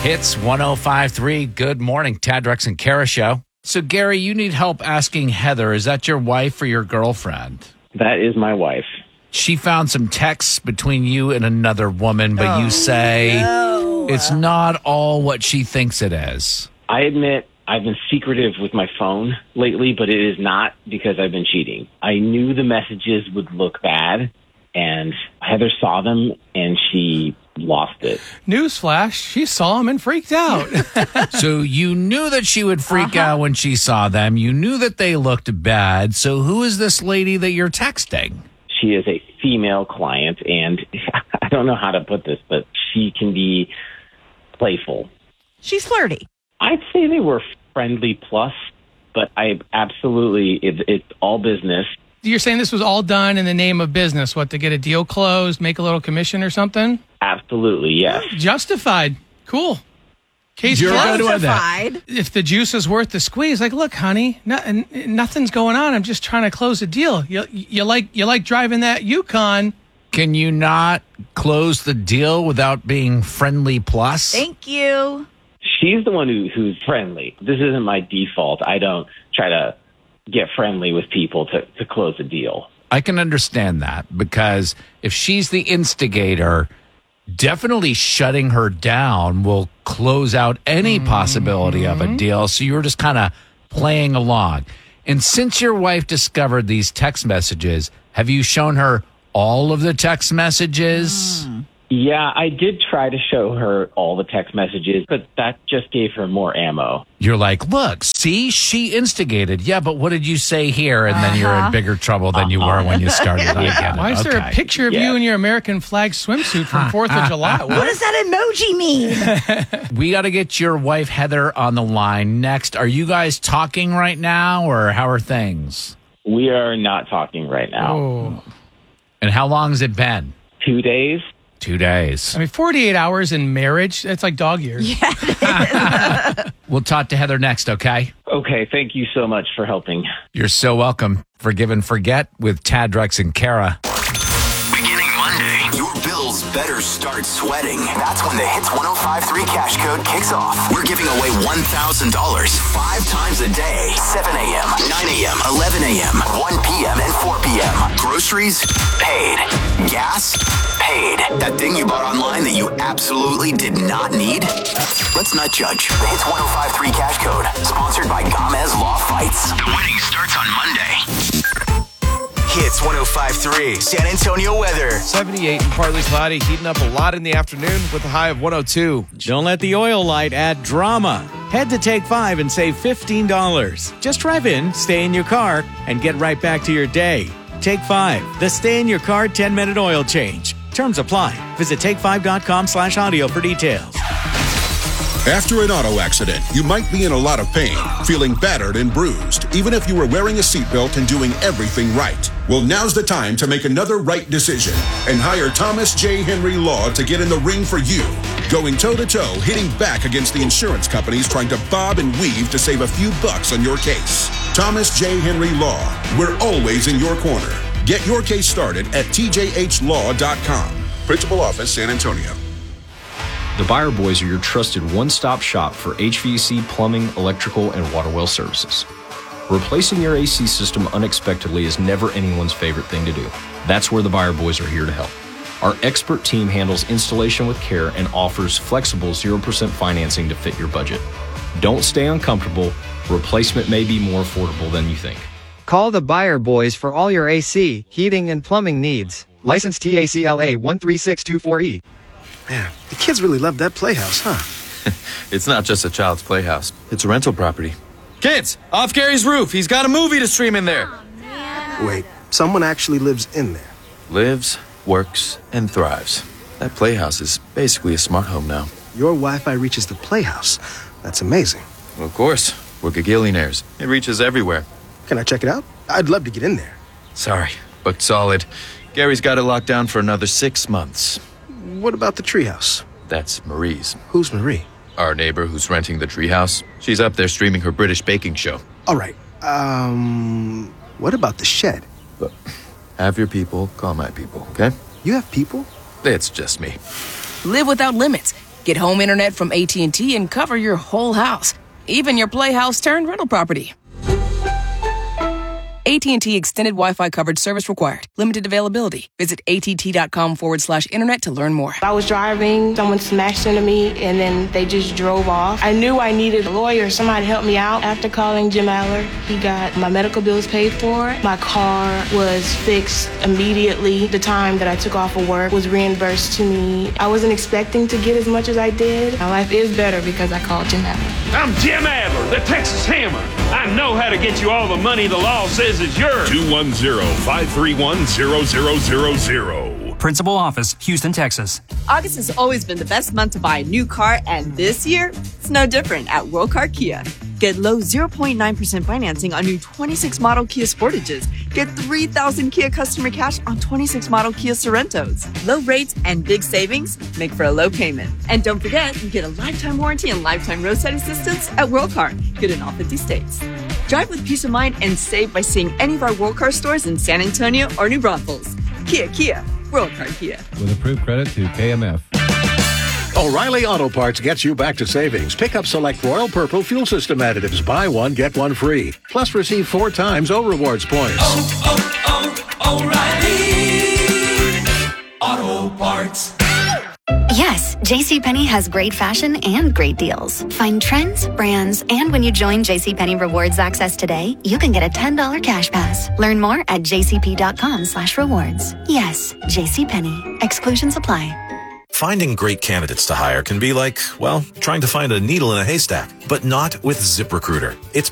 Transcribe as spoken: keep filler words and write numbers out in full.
Hits one oh five point three. Good morning, Tad, Drex, and Kara show. So, Gary, you need help asking Heather, is that your wife or your girlfriend? That is my wife. She found some texts between you and another woman, but oh, you say no. It's not all what she thinks it is. I admit I've been secretive with my phone lately, but it is not because I've been cheating. I knew the messages would look bad, and Heather saw them, and she lost it. Newsflash, she saw them and freaked out. So you knew that she would freak uh-huh. out when she saw them. You knew that they looked bad. So who is this lady that you're texting? She is a female client, and I don't know how to put this, but she can be playful. She's flirty. I'd say they were friendly plus, but I absolutely, it, it's all business. You're saying this was all done in the name of business, what, to get a deal closed, make a little commission or something? Absolutely, yes. Justified. Cool. Case You're justified. If the juice is worth the squeeze, like, look, honey, no, nothing's going on. I'm just trying to close a deal. You, you like you like driving that Yukon. Can you not close the deal without being friendly plus? Thank you. She's the one who, who's friendly. This isn't my default. I don't try to get friendly with people to, to close a deal. I can understand that, because if she's the instigator, definitely shutting her down will close out any possibility mm-hmm. of a deal. So you're just kind of playing along. And since your wife discovered these text messages, have you shown her all of the text messages? Mm. Yeah, I did try to show her all the text messages, but that just gave her more ammo. You're like, look, see, she instigated. Yeah, but what did you say here? And uh-huh. then you're in bigger trouble than you were when you started. I get it. Why is okay. there a picture of yeah. you in your American flag swimsuit from fourth of July? What? What does that emoji mean? We got to get your wife, Heather, on the line next. Are you guys talking right now, or how are things? We are not talking right now. Oh. And how long has it been? Two days. Two days. I mean, forty-eight hours in marriage, that's like dog years. Yeah, it is. We'll talk to Heather next, okay? Okay, thank you so much for helping. You're so welcome. Forgive and Forget with Tad, Drex, and Kara. Beginning Monday, your bills better start sweating. That's when the Hits one oh five point three cash code kicks off. We're giving away one thousand dollars five times a day. seven a.m., nine a.m., eleven a.m., one p.m., and four p.m. Groceries, paid. Gas, paid. That thing you bought online that you absolutely did not need? Let's not judge. The Hits one oh five point three cash code, sponsored by Gomez Law Fights. The winning starts on Monday. Hits one oh five point three, San Antonio weather. seventy-eight and partly cloudy, heating up a lot in the afternoon with a high of one oh two. Don't let the oil light add drama. Head to Take five and save fifteen dollars. Just drive in, stay in your car, and get right back to your day. Take five, the stay in your car ten-minute oil change. Terms apply. Visit take five dot com slash audio for details. After an auto accident, you might be in a lot of pain, feeling battered and bruised, even if you were wearing a seatbelt and doing everything right. Well, now's the time to make another right decision and hire Thomas J. Henry Law to get in the ring for you. Going toe-to-toe, hitting back against the insurance companies trying to bob and weave to save a few bucks on your case. Thomas J. Henry Law. We're always in your corner. Get your case started at T J H law dot com. Principal Office, San Antonio. The Buyer Boys are your trusted one-stop shop for H V A C, plumbing, electrical, and water well services. Replacing your A C system unexpectedly is never anyone's favorite thing to do. That's where the Buyer Boys are here to help. Our expert team handles installation with care and offers flexible zero percent financing to fit your budget. Don't stay uncomfortable. Replacement may be more affordable than you think. Call the Buyer Boys for all your A C, heating, and plumbing needs. License T A C L A one three six two four E. Man, the kids really love that playhouse, huh? It's not just a child's playhouse. It's a rental property. Kids, off Gary's roof. He's got a movie to stream in there. Oh, wait, someone actually lives in there. Lives, works, and thrives. That playhouse is basically a smart home now. Your Wi-Fi reaches the playhouse. That's amazing. Well, of course. We're gagillionaires. It reaches everywhere. Can I check it out? I'd love to get in there. Sorry, booked solid. Gary's got it locked down for another six months. What about the treehouse? That's Marie's. Who's Marie? Our neighbor who's renting the treehouse. She's up there streaming her British baking show. All right. Um, what about the shed? But have your people call my people, okay? You have people? It's just me. Live without limits. Get home internet from A T and T and cover your whole house, even your playhouse turned rental property. A T and T Extended Wi-Fi coverage service required. Limited availability. Visit att.com forward slash internet to learn more. I was driving, someone smashed into me, and then they just drove off. I knew I needed a lawyer, somebody to help me out. After calling Jim Aller, he got my medical bills paid for. My car was fixed immediately. The time that I took off of work was reimbursed to me. I wasn't expecting to get as much as I did. My life is better because I called Jim Aller. I'm Jim Adler, the Texas Hammer. I know how to get you all the money the law says is yours. two one zero, five three one, zero zero zero zero. Principal office, Houston, Texas. August has always been the best month to buy a new car, and this year, it's no different at World Car Kia. Get low zero point nine percent financing on new twenty-six model Kia Sportages. Get three thousand Kia customer cash on twenty-six model Kia Sorrentos. Low rates and big savings make for a low payment. And don't forget, you get a lifetime warranty and lifetime roadside assistance at World Car. Good in all fifty states. Drive with peace of mind and save by seeing any of our World Car stores in San Antonio or New Braunfels. Kia, Kia. World Car Kia. With approved credit to K M F. O'Reilly Auto Parts gets you back to savings. Pick up select Royal Purple fuel system additives. Buy one, get one free. Plus receive four times O Rewards points. Oh, oh, oh, O'Reilly Auto Parts. Yes, JCPenney has great fashion and great deals. Find trends, brands, and when you join JCPenney Rewards Access today, you can get a ten dollars cash pass. Learn more at jcp.com slash rewards. Yes, JCPenney. Exclusions apply. Finding great candidates to hire can be like, well, trying to find a needle in a haystack, but not with ZipRecruiter. It's